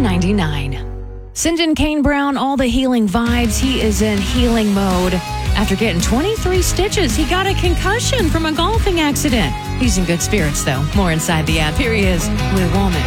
$7.99. Sending Kane Brown all the healing vibes. He is in healing mode. After getting 23 stitches, he got a concussion from a golfing accident. He's in good spirits, though. More inside the app. Here he is with Woman.